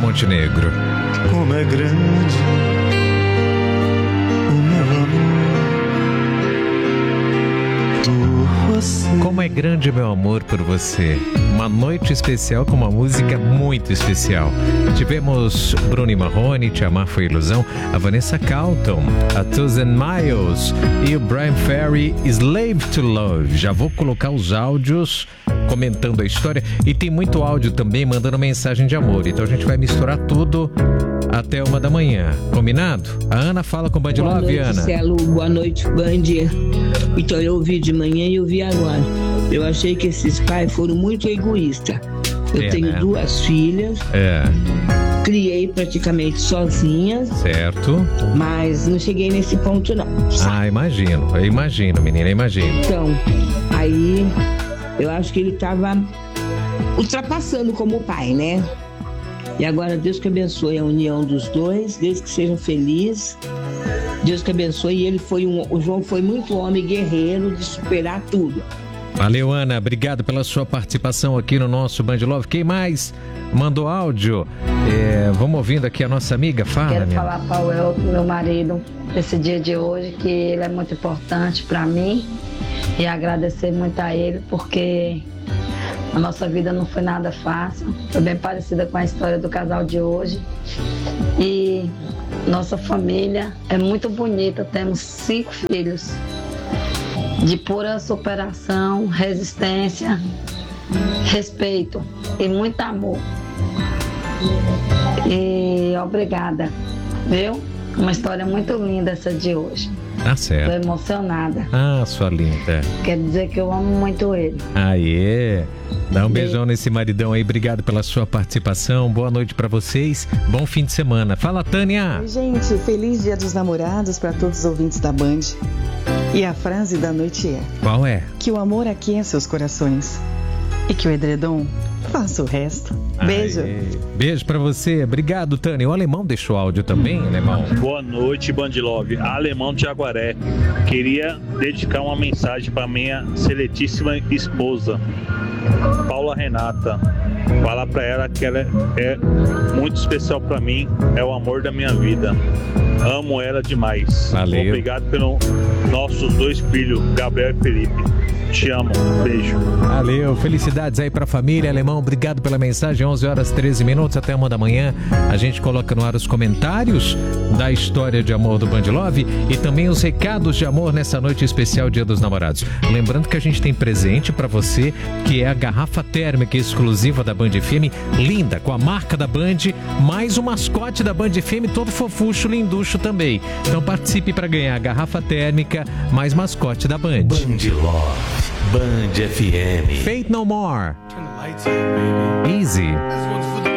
Montenegro. Como é grande o meu amor por você. Como é grande meu amor por você. Uma noite especial com uma música muito especial. Tivemos Bruno e Marrone, Te Amar Foi Ilusão, a Vanessa Carlton, a Thousand Miles e o Brian Ferry, Slave to Love. Já vou colocar os áudios comentando a história e tem muito áudio também mandando mensagem de amor. Então a gente vai misturar tudo até 1h. Combinado? A Ana fala com o Band Love, Ana. Marcelo, boa noite, Band. Então eu ouvi de manhã e eu vi agora. Eu achei que esses pais foram muito egoístas. Eu tenho 2 filhas. Criei praticamente sozinha. Certo. Mas não cheguei nesse ponto, não. Imagino. Eu imagino, menina, imagino. Então, aí eu acho que ele estava ultrapassando como pai, né? E agora Deus que abençoe a união dos dois, Deus que sejam felizes. Deus que abençoe. E ele o João foi muito homem guerreiro de superar tudo. Valeu, Ana. Obrigado pela sua participação aqui no nosso Band Love. Quem mais mandou áudio? Vamos ouvindo aqui a nossa amiga. Fala, Quero falar para o Elton, meu marido, nesse dia de hoje, que ele é muito importante para mim. E agradecer muito a ele, porque a nossa vida não foi nada fácil. Foi bem parecida com a história do casal de hoje. E nossa família é muito bonita. Temos 5 filhos. De pura superação, resistência, respeito e muito amor. E obrigada, viu? Uma história muito linda essa de hoje. Tá certo. Tô emocionada. Sua linda. Quer dizer que eu amo muito ele. Aê! Dá um beijão nesse maridão aí. Obrigado pela sua participação. Boa noite pra vocês. Bom fim de semana. Fala, Tânia! Oi, gente. Feliz Dia dos Namorados para todos os ouvintes da Band. E a frase da noite é: qual é? Que o amor aqueça seus corações e que o edredom faça o resto. Beijo. Beijo pra você. Obrigado, Tânia. O Alemão deixou áudio também, Alemão? Boa noite, Band Love. Alemão de Jaguaré. Queria dedicar uma mensagem para minha seletíssima esposa, Paula Renata. Falar para ela que ela é muito especial para mim, é o amor da minha vida. Amo ela demais. Valeu. Obrigado pelos nossos 2 filhos, Gabriel e Felipe. Te amo. Beijo. Valeu. Felicidades aí pra família. Alemão, obrigado pela mensagem. 11h13, até 1h. A gente coloca no ar os comentários da história de amor do Band Love e também os recados de amor nessa noite especial Dia dos Namorados. Lembrando que a gente tem presente pra você, que é a garrafa térmica exclusiva da Band FM, linda, com a marca da Band, mais o mascote da Band FM, todo fofucho, linducho também. Então participe pra ganhar a garrafa térmica, mais mascote da Band. Band Love. Band FM. Fate No More. Easy.